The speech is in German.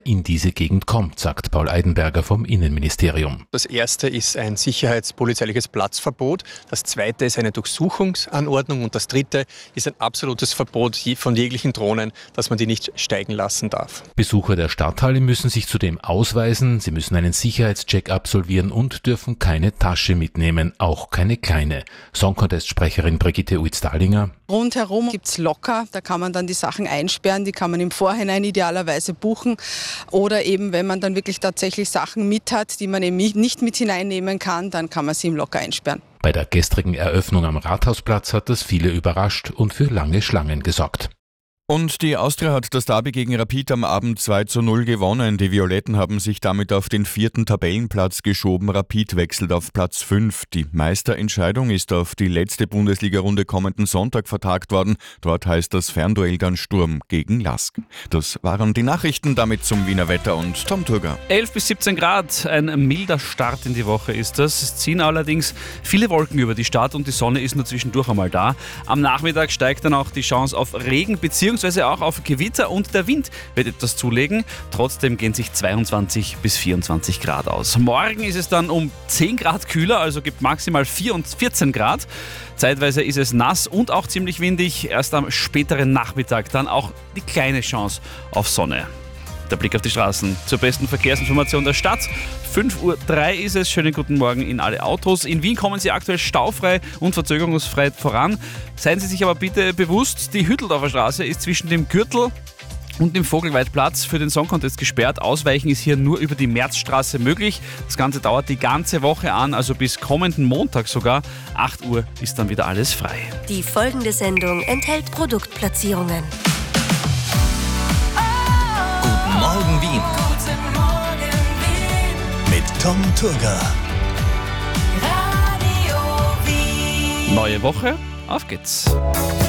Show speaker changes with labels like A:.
A: in diese Gegend kommt, sagt Paul Eidenberger vom Innenministerium.
B: Das erste ist ein sicherheitspolizeiliches Platzverbot, das zweite ist eine Durchsuchungsanordnung und das dritte ist ein absolutes Verbot von jeglichen Drohnen, dass man die nicht steigen lassen darf.
A: Besucher der Stadthalle müssen sich zudem ausweisen, sie müssen einen Sicherheitscheck absolvieren und dürfen keine Tasche mitnehmen, auch keine kleine. Song-Contest-Sprecherin Brigitte Uitz-Dahlinger:
C: Rundherum gibt's Locker, da kann man dann die Sachen einsperren, die kann man im Vorhinein idealerweise buchen. Oder eben, wenn man dann wirklich tatsächlich Sachen mit hat, die man eben nicht mit hineinnehmen kann, dann kann man sie im Locker einsperren.
A: Bei der gestrigen Eröffnung am Rathausplatz hat das viele überrascht und für lange Schlangen gesorgt.
D: Und die Austria hat das Derby gegen Rapid am Abend 2:0 gewonnen. Die Violetten haben sich damit auf den 4. Tabellenplatz geschoben. Rapid wechselt auf Platz 5. Die Meisterentscheidung ist auf die letzte Bundesliga-Runde kommenden Sonntag vertagt worden. Dort heißt das Fernduell dann Sturm gegen Lask. Das waren die Nachrichten, damit zum Wiener Wetter und Tom Turger.
E: 11 bis 17 Grad, ein milder Start in die Woche ist das. Es ziehen allerdings viele Wolken über die Stadt und die Sonne ist nur zwischendurch einmal da. Am Nachmittag steigt dann auch die Chance auf Regen bzw. auch auf Gewitter und der Wind wird etwas zulegen. Trotzdem gehen sich 22 bis 24 Grad aus. Morgen ist es dann um 10 Grad kühler, also gibt maximal 14 Grad. Zeitweise ist es nass und auch ziemlich windig. Erst am späteren Nachmittag dann auch die kleine Chance auf Sonne. Der Blick auf die Straßen zur besten Verkehrsinformation der Stadt. 5:03 Uhr ist es. Schönen guten Morgen in alle Autos. In Wien kommen Sie aktuell staufrei und verzögerungsfrei voran. Seien Sie sich aber bitte bewusst, die Hütteldorfer Straße ist zwischen dem Gürtel und dem Vogelweidplatz für den Song Contest gesperrt. Ausweichen ist hier nur über die Märzstraße möglich. Das Ganze dauert die ganze Woche an, also bis kommenden Montag sogar. 8 Uhr ist dann wieder alles frei.
F: Die folgende Sendung enthält Produktplatzierungen.
G: Morgen Wien.
F: Guten Morgen Wien.
G: Mit Tom Turger.
F: Radio Wien.
E: Neue Woche, auf geht's.